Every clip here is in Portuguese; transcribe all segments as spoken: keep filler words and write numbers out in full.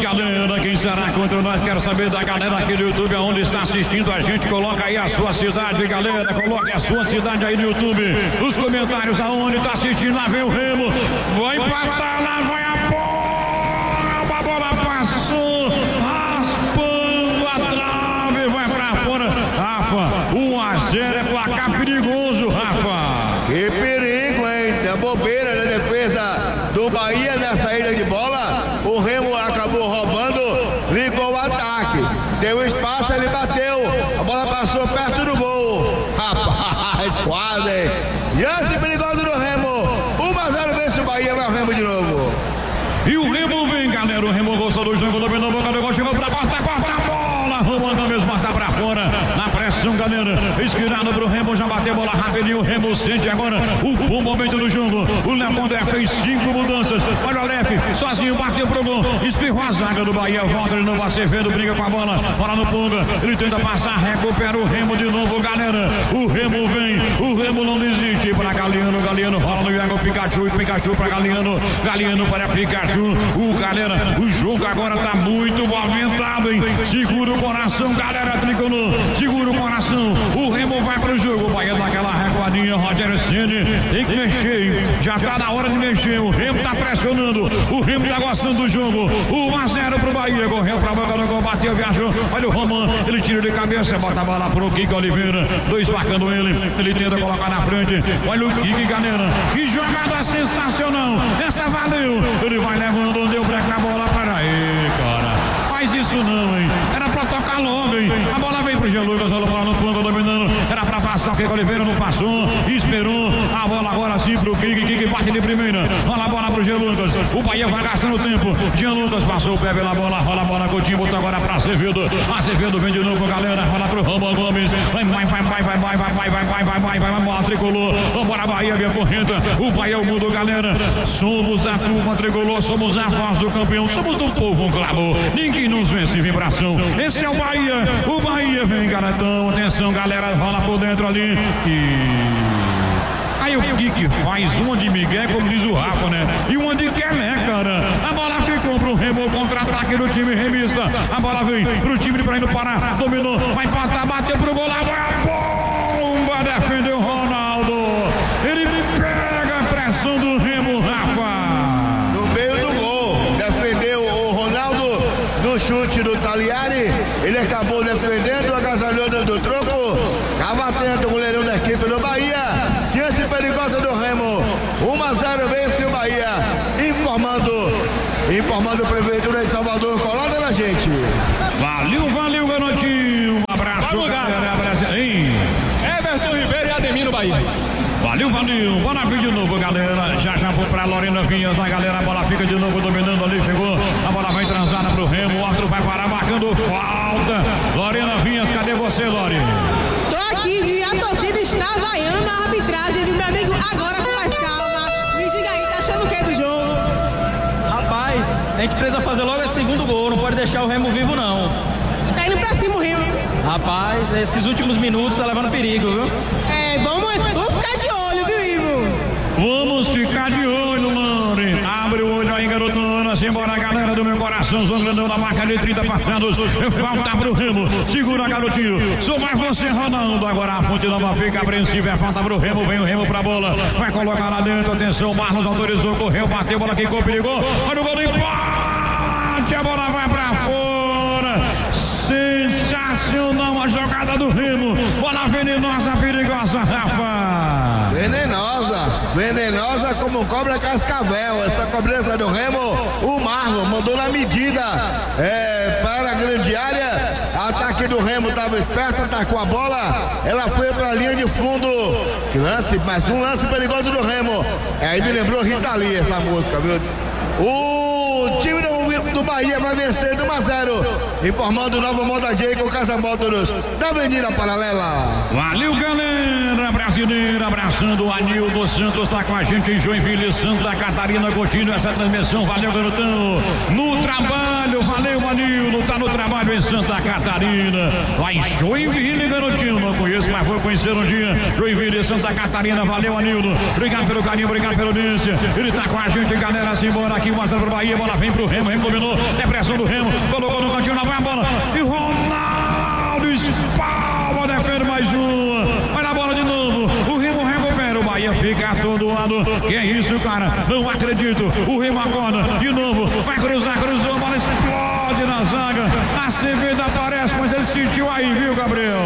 galera, quem será contra nós? Quero saber da galera aqui do YouTube, aonde está assistindo a gente. Coloca aí a sua cidade, galera. Coloca a sua cidade aí no YouTube. Os comentários aonde está assistindo. Lá vem o Remo. Vai empatar, lá vai a bola. A bola passou, raspando a trave, vai pra fora. Rafa, um a zero é placar perigoso, Rafa. Que perigo, hein? Da bobeira da defesa do Bahia na saída de bola. O Remo acabou roubando, ligou o ataque. Deu espaço, ele bateu. A bola passou perto do gol. Rapaz, quase, hein? Lance perigoso do Remo. um a zero vence o Bahia, vai o Remo de novo. E o Remo vem, galera. O Remo gostou do jogo, dominou a boca do gol, chegou pra corta, corta a bola. Romano mesmo, mata pra fora. Na pressão, galera. Esquirado pro Remo, já bateu a bola rapidinho. O Remo sente agora o bom momento do jogo. O Léo Condé fez cinco mudanças. Olha o Lefe, sozinho, bateu pro gol. Espirrou a zaga do Bahia. Volta de novo, Acevedo briga com a bola. Bola no Punga. Ele tenta passar, recupera o Remo de novo, galera. O Remo vem, o Remo não desiste. Para Galeano, Galeano rola no Iago Pikachu. Pikachu para Galeano, Galeano para Pikachu. O galera, o jogo agora tá muito movimentado, hein? Segura o coração, galera, tricolor. Segura o coração. O Remo vai pro jogo. O Bahia dá aquela recuadinha. Rogério Ceni tem que mexer, hein? Já tá na hora de mexer. O Remo tá pressionando. O Remo tá gostando do jogo. um a zero pro Bahia. Correu pra boca do gol, bateu, viajou. Olha o Roman, ele tira de cabeça, bota a bola pro Kiko Oliveira. Dois marcando ele. Ele tenta colocar na frente. Olha o Kiko, galera. Que jogada sensacional. Essa valeu. Ele vai levando, deu break na bola. Para aí, cara. Faz isso não, hein? Era pra tocar logo, hein? A bola vem pro Jean Lucas, a bola no plano dominando. Era pra passar, o Kiko Oliveira não passou. Esperou. A bola agora sim pro Kiki. Kiki bate de primeira. Rola a bola pro Jean Lucas. O Bahia vai gastando tempo. Jean Lucas passou o pé pela bola. Rola a bola, Coutinho botou agora pra Acevedo. Acevedo vem de novo, galera. Rola pro Romão Gomes. Vai, vai, vai, vai, vai, vai, vai, vai, vai, vai, vai, vai, vai, bola tricolor. Vambora, Bahia, minha corrente. O Bahia é o mundo, galera. Somos da turma tricolor. Somos a voz do campeão. Somos do povo, um clamor. Ninguém nos vence em vibração. Esse é o Bahia. O Bahia vem, garantão. Atenção, galera. Rola por dentro ali. E aí o Kiki faz uma de Miguel, como diz o Rafa, né? E uma de Kelé, cara. A bola ficou pro Remo, contra-ataque do time remista. A bola vem pro time de Praia do Pará. Dominou, vai empatar, bateu pro gol. Lá vai a bomba, defendeu o Ronaldo. Ele pega a pressão do Remo, Rafa. No meio do gol, defendeu o Ronaldo no chute do Taliari. Ele acabou defendendo a gasalhona do troco. Tava atento o goleirão da equipe do Bahia. Chance perigosa do Remo. um a zero vence o Bahia. Informando, informando o Prefeitura de Salvador. Colada na gente. Valeu, valeu, garotinho. Um abraço, galera brasileira. Everton Ribeiro e Ademir no Bahia. Valeu, valeu. Bora vir de novo, galera. Já já foi pra Lorena Vinhas. A galera, a bola fica de novo dominando ali. Chegou. A bola vai transada pro Remo. O outro vai parar marcando falta. Lorena Vinhas, cadê você, Lore? Tô aqui, vi. A torcida está vaiando a arbitragem, viu, meu amigo? Agora com mais calma. Me diga aí, tá achando o que do jogo? Rapaz, a gente precisa fazer logo esse segundo gol. Não pode deixar o Remo vivo, não. Tá indo pra cima o Remo. Rapaz, esses últimos minutos tá levando perigo, viu? É, vamos, vamos ficar de olho, viu, Ivo? Vamos ficar de olho, Lore. Abre o olho aí, garotona. Simbora, galera do meu coração. Zongrandão na marca de trinta passados. Falta pro Remo. Segura, garotinho. Sou mais você, Ronaldo. Agora a fonte nova fica apreensiva. É falta pro Remo. Vem o Remo pra bola. Vai colocar lá dentro. Atenção, Marlos autorizou. Correu, bateu, bola quicou, perigou. Olha o gol do empate. A bola vai pra fora. Sensacional a jogada do Remo. Bola venenosa, perigosa, Rafa. Venenosa, venenosa como cobra cascavel. Essa cobrança do Remo, o Marlon mandou na medida é, para a grande área. Ataque do Remo estava esperto, atacou a bola. Ela foi para a linha de fundo. Que lance, mais um lance perigoso do Remo. Aí me lembrou Rita Lee essa música, viu? O time do do Bahia vai vencer de um a zero. Informando o Nova Moda J com Casa Motors da Avenida Paralela. Valeu, galera brasileira. Abraçando o Anildo Santos, tá com a gente em Joinville, Santa Catarina. Continua essa transmissão. Valeu, garotão. No trabalho, valeu, Anildo. Tá no trabalho em Santa Catarina. Lá em Joinville, garotinho. Não conheço, mas vou conhecer um dia. Joinville, Santa Catarina. Valeu, Anildo. Obrigado pelo carinho, obrigado pela audiência. Ele tá com a gente, galera. Simbora aqui, mostra pro Bahia. Bola vem pro Remo, Remo dominou, é pressão do Remo, colocou no cantinho, lá vai a bola, e Ronaldo espalma, defende mais uma, vai na bola de novo, o Remo recupera, o Bahia fica atordoado, que é isso, cara, não acredito, o Remo agora, de novo, vai cruzar, cruzou, a bola explode na zaga, a Seveda aparece, mas ele sentiu aí, viu, Gabriel?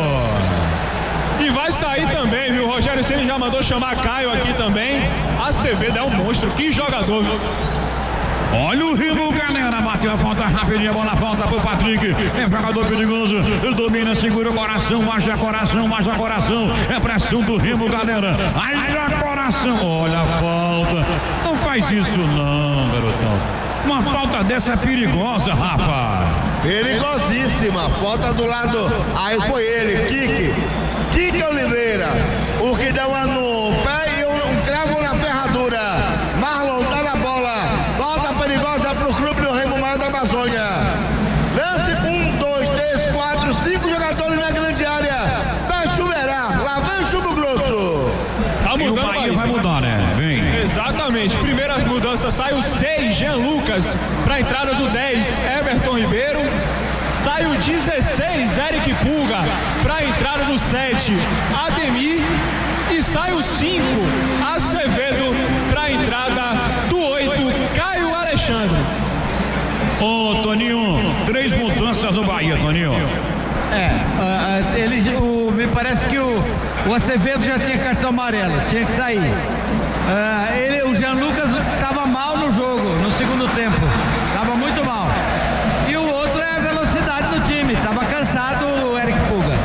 E vai sair também, viu? O Rogério Ceni já mandou chamar Caio aqui também. Acevedo é um monstro, que jogador, viu? Olha o Remo, galera, bateu a falta rapidinha, a bola volta pro Patrick, é jogador perigoso, ele domina, segura o coração, haja coração, haja coração, é pressão do Remo, galera, haja coração, olha a falta, não faz isso não, garotão, uma falta dessa é perigosa, Rafa. Perigosíssima, falta do lado, aí foi ele, Kike, Kike Oliveira, o que deu uma no pé e um, um cravo na ferradura, Marlon tá na bola, falta perigosa pro clube do Remo Maior da Amazônia, lance um, dois, três, quatro, cinco jogadores na grande área, vai chuveirar, lá vem chumbo grosso. Tá mudando, e o Bahia vai mudar, né? Vem. Exatamente, primeiras mudanças, sai o seis, Jean Lucas, pra entrada do dez, Everton Ribeiro, sai o dezesseis, Eric Pulga, pra entrada do sete, Ademir, e sai o cinco, Acevedo, pra entrada do oito, Caio Alexandre. Ô, Toninho, três mudanças no Bahia, Toninho. É, uh, ele, o, me parece que o, o Acevedo já tinha cartão amarelo, tinha que sair. Uh, ele, o Jean Lucas estava mal no jogo, no segundo tempo, estava muito mal. E o outro é a velocidade do time, estava cansado o Eric Pulga.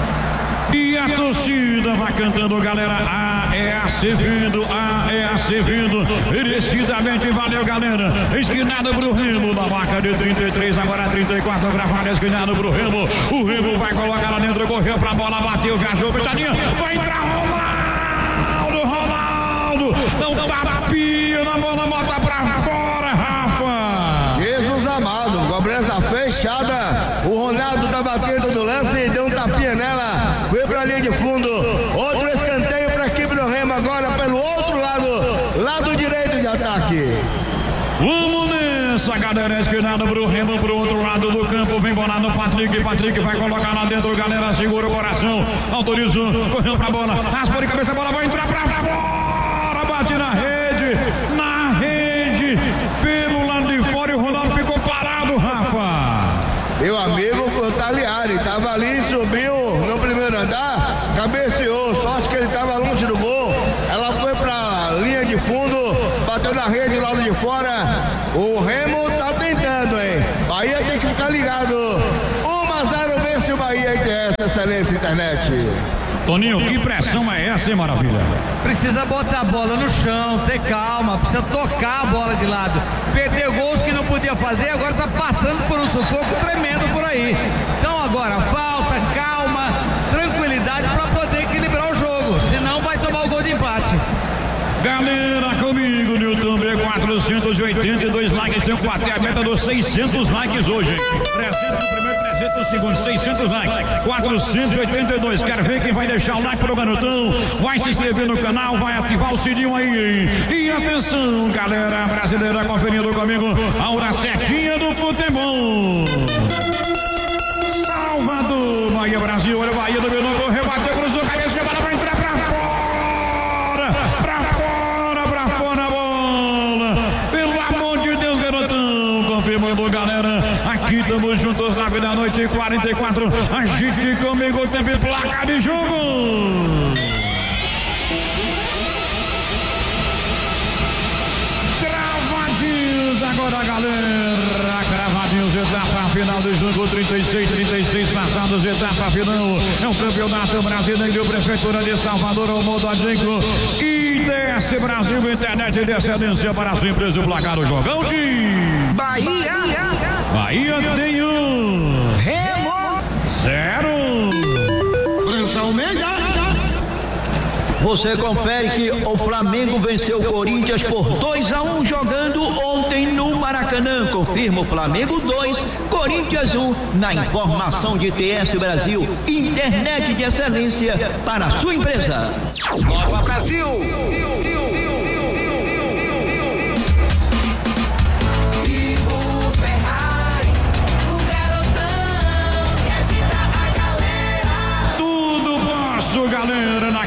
E a torcida vai cantando, galera. A é Acevedo, A é Acevedo. Merecidamente, valeu, galera. Esquinado pro Remo, na marca de trinta e três, agora trinta e quatro, gravado, esquinado pro Remo. O Remo vai colocar lá dentro, correu pra bola, bateu, viajou, fechadinha. Vai entrar Ronaldo, Ronaldo. Não tapinha na bola, bota pra fora, Rafa. Jesus amado, cobrança fechada, o Ronaldo tá batendo do lance e deu um tapinha nela, foi pra linha de fundo, outro escanteio pra equipe do Remo agora pelo outro lado, lado direito de ataque. Vamos nessa, galera, esquinada pro Remo, pro outro lado do campo, vem bola no Patrick, Patrick vai colocar lá dentro, galera, segura o coração, autorizou, correu pra bola, raspa de cabeça, a bola vai entrar pra fora, bate na rede, na rede, pelo lado de fora e o Ronaldo ficou parado, Rafa. Meu amigo o Taliari, tava ali, subiu no primeiro andar, cabeceou, sorte que ele tava longe do gol, ela foi pra linha de fundo, bateu na rede lá de fora, o Remo tá tentando, hein, Bahia tem que ficar ligado, um a zero vence o Bahia, que é essa excelente internet. Toninho, que pressão é essa, hein, maravilha? Precisa botar a bola no chão, ter calma, precisa tocar a bola de lado. Perdeu gols que não podia fazer, agora tá passando por um sufoco tremendo por aí. Então agora, falta, calma, tranquilidade para poder equilibrar o jogo, senão vai tomar o gol de empate. Galera, comigo no YouTube, quatrocentos e oitenta e dois likes, tem até a meta dos seiscentos likes hoje, hein? trezentos no primeiro, trezentos no segundo, seiscentos likes, quatrocentos e oitenta e dois, quero ver quem vai deixar o like pro garotão, vai se inscrever no canal, vai ativar o sininho aí, hein? E atenção, galera brasileira, conferindo comigo, a hora certinha do futebol. Salvador, Bahia, Brasil, olha o Bahia, dominou, correu, bateu, cruzou, cabeça, a bola vai entrar pra fora, pra fora, pra fora a bola, pelo amor de Deus, garotão, confirmando, galera, aqui estamos juntos, nove da noite, quarenta e quatro, a gente comigo, tempo e placa de jogo. Cravadinhos agora, galera, cravadinhos, etapa final do jogo, trinta e seis, trinta e seis passados, etapa final, é o campeonato brasileiro, Prefeitura de Salvador, o modo Adinco, e D S Brasil, internet de excelência para a sua empresa, o placar do jogão de Bahia, Bahia tem um, Remo, zero. Pressão média. Você confere que o Flamengo venceu o Corinthians por dois a um jogando ontem no Maracanã. Confirma o Flamengo dois, Corinthians um, na informação de T S Brasil, internet de excelência para a sua empresa. Nova Brasil. Ivo Ferraz.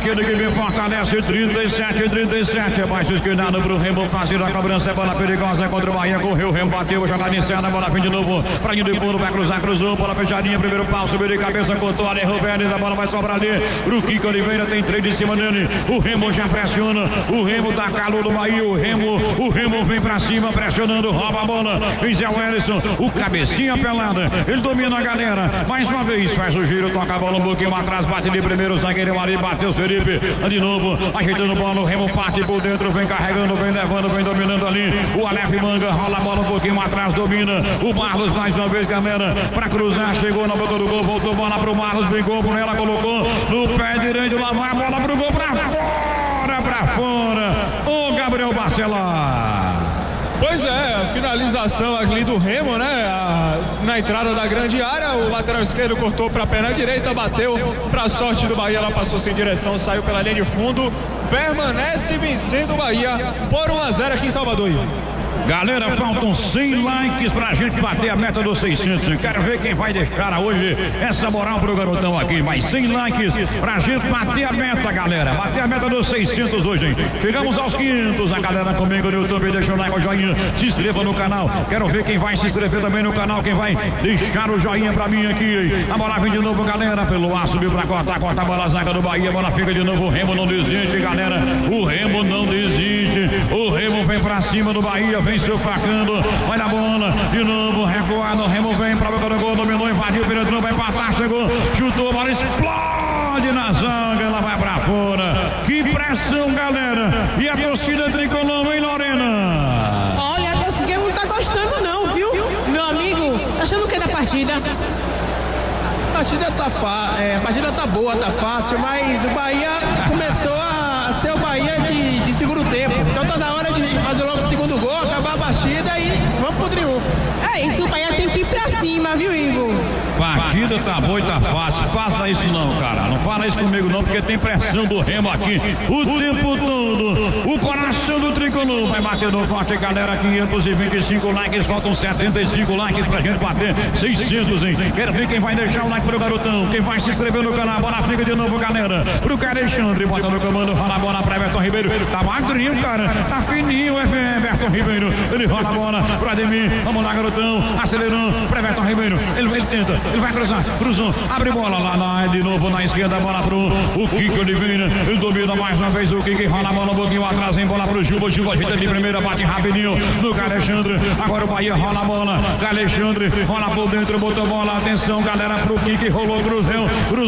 aquele que me fortalece, trinta e sete, trinta e sete, baixo esquerdado pro Remo, fazendo a cobrança, é bola perigosa contra o Bahia, correu, o Remo bateu, jogada iniciada, bola fim de novo, pra ir de fundo, vai cruzar, cruzou, bola fechadinha, primeiro pau, subiu de cabeça, cortou, ali, Vélez, a bola vai sobrar ali, pro Kiko Oliveira, tem três de cima dele, o Remo já pressiona, o Remo dá calor do Bahia, o Remo, o Remo vem pra cima, pressionando, rouba a bola, vem Zé Wellison, o cabecinha pelada, ele domina a galera, mais uma vez, faz o giro, toca a bola um pouquinho atrás, bate ali primeiro, zagueiro ali, bateu o Felipe, de novo, ajeitando bola, o Remo parte por dentro, vem carregando, vem levando, vem dominando ali, o Aleph Manga, rola a bola um pouquinho atrás, domina, o Marlos mais uma vez, galera, pra cruzar, chegou na boca do gol, voltou bola pro Marlos, brigou por ela, colocou no pé direito, lá vai a bola pro gol, pra fora, pra fora, o Gabriel Barcelar. Pois é, a finalização ali do Remo, né? A, na entrada da grande área, o lateral esquerdo cortou para a perna direita, bateu para a sorte do Bahia, ela passou sem direção, saiu pela linha de fundo, permanece vencendo o Bahia por um a zero aqui em Salvador. Galera, faltam cem likes pra gente bater a meta dos seiscentos. Quero ver quem vai deixar hoje essa moral pro garotão aqui. Mais cem likes pra gente bater a meta, galera. Bater a meta dos seiscentos hoje, hein? Chegamos aos quinhentos. A galera comigo no YouTube, deixa o like, o joinha. Se inscreva no canal. Quero ver quem vai se inscrever também no canal. Quem vai deixar o joinha pra mim aqui, hein? A bola vem de novo, galera. Pelo ar, subiu pra cortar, corta a bola, zaga do Bahia. A bola fica de novo. O Remo não desiste, galera. O Remo não desiste. O Remo vem pra cima do Bahia. Vem sufocando, olha a bola, de novo, recuado, o Remo vem pra boca do gol, dominou, invadiu, penetrou, vai empatar, chegou, chutou, a bola explode na zaga, ela vai pra fora, que pressão, galera, e a torcida tricolor, hein, Lorena? Olha, a torcida não tá gostando não, viu? Meu amigo, tá achando o que da partida? A partida tá, fa... é, a partida tá boa, tá fácil, mas o Bahia começou a ser o Bahia de, de segundo tempo. Então tá na hora de fazer logo o segundo gol, acabar a partida e vamos pro triunfo. É isso, o Bahia tem que ir pra cima, viu, Igor? Partida tá boa e tá fácil. Faça isso não, cara. Não fala isso comigo não, porque tem pressão do Remo aqui o tempo todo. O coração do tricolor vai bater no forte, galera. quinhentos e vinte e cinco likes, faltam setenta e cinco likes pra gente bater seiscentos, hein? Quero ver quem vai deixar o like pro garotão. Quem vai se inscrever no canal. Bola fica de novo, galera. Pro cara Alexandre, bota no comando, rola a bola pra Everton Ribeiro. Tá magrinho, cara. Tá fininho, Everton Ribeiro. Ele rola a bola pro Ademir. Vamos lá, garotão. Acelerando pra Everton Ribeiro. Ele, ele tenta. Ele vai cruzar, cruzou, abre bola lá na, de novo na esquerda, bola pro o Kiko Oliveira, ele domina mais uma vez o Kiko, rola a bola um pouquinho atrás, em bola pro Juba, Juba ajeita de primeira, bate rapidinho no Alexandre, agora o Bahia rola a bola, Alexandre rola por dentro, botou bola, atenção galera pro Kiko, rolou, cruzou, cruzou.